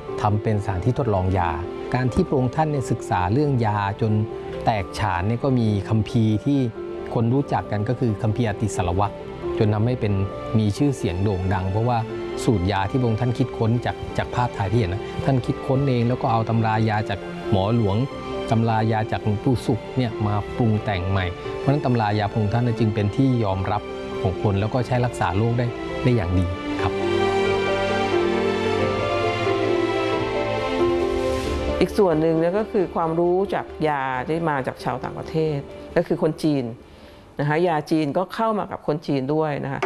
ทำเป็นสถานที่ทดลองยาการที่พระองค์ท่านเนี่ยศึกษาเรื่องยาจนแตกฉานเนี่ยก็มีคัมภีร์ที่คนรู้จักกันก็คือคัมภีร์อติสารวัตรจนทำให้เป็นมีชื่อเสียงโด่งดังเพราะว่าสูตรยาที่พระองค์ท่านคิดค้นจากภาพถ่ายที่เห็นนะท่านคิดค้นเองแล้วก็เอาตำรายาจากหมอหลวงตำรายาจากหลวงปู่ศุกร์เนี่ยมาปรุงแต่งใหม่เพราะฉะนั้นตำรายาพระองค์ท่านจึงเป็นที่ยอมรับของคนแล้วก็ใช้รักษาโรคได้อย่างดีครับอีกส่วนหนึ่งก็คือความรู้จากยาที่มาจากชาวต่างประเทศก็คือคนจีนนะคะยาจีนก็เข้ามากับคนจีนด้วยนะคะ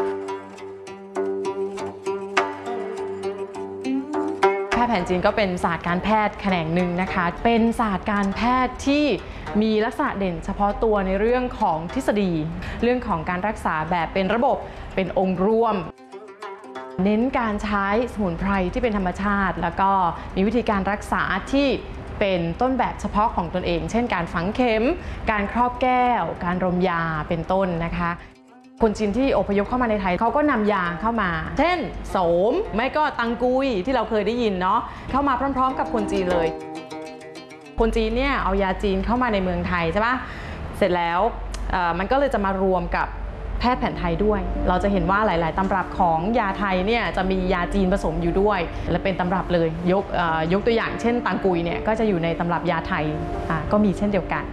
แพทย์แผนจีนก็เป็นศาสตร์การแพทย์แขนงหนึ่งนะคะเป็นศาสตร์การแพทย์ที่มีลักษณะเด่นเฉพาะตัวในเรื่องของทฤษฎีเรื่องของการรักษาแบบเป็นระบบเป็นองค์รวมเน้นการใช้สมุนไพรที่เป็นธรรมชาติแล้วก็มีวิธีการรักษาที่เป็นต้นแบบเฉพาะของตนเองเช่นการฝังเข็มการครอบแก้วการรมยาเป็นต้นนะคะคนจีนที่อพยพเข้ามาในไทยเขาก็นำยาเข้ามาเช่นโสมไม่ก็ตังกุยที่เราเคยได้ยินเนาะเข้ามาพร้อมๆกับคนจีนเลยคนจีนเนี่ยเอายาจีนเข้ามาในเมืองไทยใช่ปะเสร็จแล้วมันก็เลยจะมารวมกับแพทย์แผนไทยด้วยเราจะเห็นว่าหลายๆตำรับของยาไทยเนี่ยจะมียาจีนผสมอยู่ด้วยและเป็นตำรับเลยยกตัวอย่างเช่นตังกุยเนี่ยก็จะอยู่ในตำรับยาไทยก็มีเช่นเดียวกัน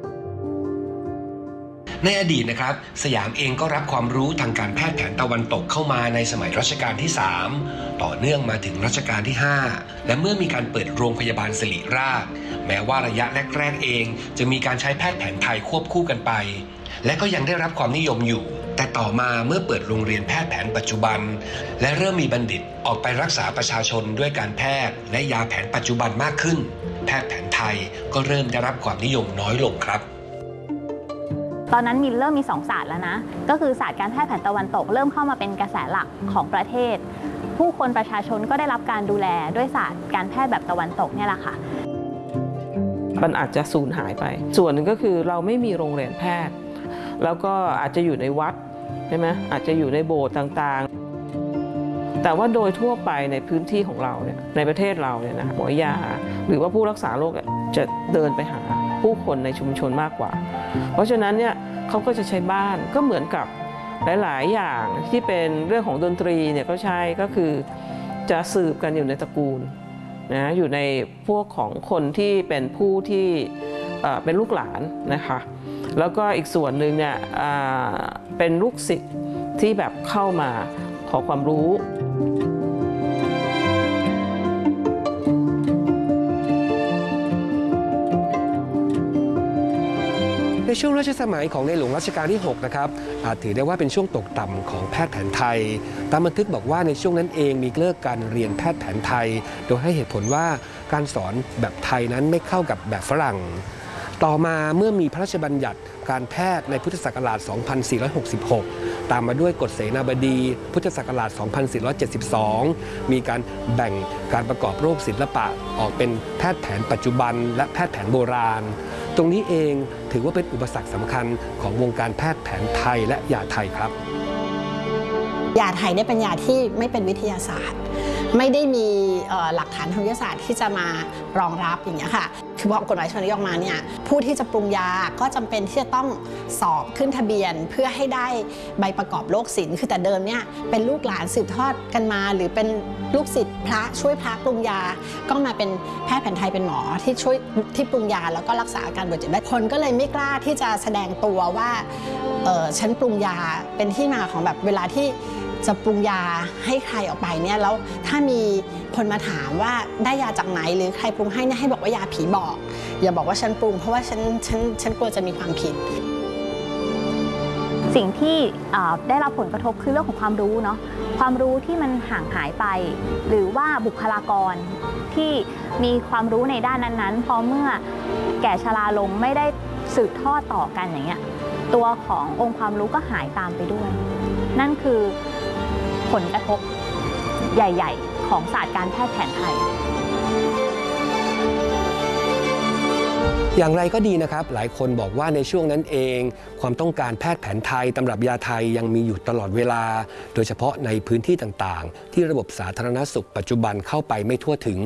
ในอดีตนะครับสยามเองก็รับความรู้ทางการแพทย์แผนตะวันตกเข้ามาในสมัยรัชกาลที่3ต่อเนื่องมาถึงรัชกาลที่5และเมื่อมีการเปิดโรงพยาบาลศิริราชแม้ว่าระยะแรกๆเองจะมีการใช้แพทย์แผนไทยควบคู่กันไปและก็ยังได้รับความนิยมอยู่แต่ต่อมาเมื่อเปิดโรงเรียนแพทย์แผนปัจจุบันและเริ่มมีบัณฑิตออกไปรักษาประชาชนด้วยการแพทย์และยาแผนปัจจุบันมากขึ้นแพทย์แผนไทยก็เริ่มได้รับความนิยมน้อยลงครับตอนนั้นเริ่มมี2ศาสตร์แล้วนะก็คือศาสตร์การแพทย์แผนตะวันตกเริ่มเข้ามาเป็นกระแสหลักของประเทศผู้คนประชาชนก็ได้รับการดูแลด้วยศาสตร์การแพทย์แบบตะวันตกเนี่ยแหละค่ะมันอาจจะสูญหายไปส่วนหนึ่งก็คือเราไม่มีโรงเรียนแพทย์แล้วก็อาจจะอยู่ในวัดใช่ไหมอาจจะอยู่ในโบสถ์ต่างๆแต่ว่าโดยทั่วไปในพื้นที่ของเราเนี่ยในประเทศเราเนี่ยนะหมอยาหรือว่าผู้รักษาโรคจะเดินไปหาผู้คนในชุมชนมากกว่าเพราะฉะนั้นเนี่ยเขาก็จะใช้บ้านก็เหมือนกับหลายๆอย่างที่เป็นเรื่องของดนตรีเนี่ยก็ใช้ก็คือจะสืบกันอยู่ในตระกูลนะอยู่ในพวกของคนที่เป็นผู้ที่เป็นลูกหลานนะคะแล้วก็อีกส่วนหนึ่งเนี่ยเป็นลูกศิษย์ที่แบบเข้ามาขอความรู้ในช่วงรัชสมัยของในหลวงรัชกาลที่6นะครับอาจถือได้ว่าเป็นช่วงตกต่ำของแพทย์แผนไทยตามบันทึกบอกว่าในช่วงนั้นเองมีเลิกการเรียนแพทย์แผนไทยโดยให้เหตุผลว่าการสอนแบบไทยนั้นไม่เข้ากับแบบฝรั่งต่อมาเมื่อมีพระราชบัญญัติการแพทย์ในพุทธศักราช 2466 ตามมาด้วยกฎเสนาบดีพุทธศักราช 2472 มีการแบ่งการประกอบโรคศิลปะออกเป็นแพทย์แผนปัจจุบันและแพทย์แผนโบราณตรงนี้เองถือว่าเป็นอุปสรรคสำคัญของวงการแพทย์แผนไทยและยาไทยครับยาไทยเนี่ยเป็นยาที่ไม่เป็นวิทยาศาสตร์ไม่ได้มีหลักฐานทางวิทยาศาสตร์ที่จะมารองรับอย่างเงี้ยค่ะคือพอกฎหมายฉบับนี้ออกมาเนี่ยผู้ที่จะปรุงยาก็จำเป็นที่จะต้องสอบขึ้นทะเบียนเพื่อให้ได้ใบประกอบโรคศิลป์คือแต่เดิมเนี่ยเป็นลูกหลานสืบทอดกันมาหรือเป็นลูกศิษย์พระช่วยพระปรุงยาก็มาเป็นแพทย์แผนไทยเป็นหมอที่ช่วยที่ปรุงยาแล้วก็รักษาอาการบาดเจ็บได้คนก็เลยไม่กล้าที่จะแสดงตัวว่าฉันปรุงยาเป็นที่มาของแบบเวลาที่จะปรุงยาให้ใครออกไปเนี่ยแล้วถ้ามีคนมาถามว่าได้ยาจากไหนหรือใครปรุงให้เนี่ยให้บอกว่ายาผีบอกอย่าบอกว่าฉันปรุงเพราะว่าฉันกลัวจะมีความผิดสิ่งที่ได้รับผลกระทบคือเรื่องของความรู้เนาะความรู้ที่มันห่างหายไปหรือว่าบุคลากรที่มีความรู้ในด้านนั้นๆพอเมื่อแก่ชราลงไม่ได้สืบทอดต่อกันอย่างเงี้ยตัวขององค์ความรู้ก็หายตามไปด้วยนั่นคือผลกระทบใหญ่ๆของศาสตร์การแพทย์แผนไทยอย่างไรก็ดีนะครับหลายคนบอกว่าในช่วงนั้นเองความต้องการแพทย์แผนไทยตำรับยาไทยยังมีอยู่ตลอดเวลาโดยเฉพาะในพื้นที่ต่างๆที่ระบบสาธารณสุขปัจจุบันเข้าไปไม่ทั่วถึง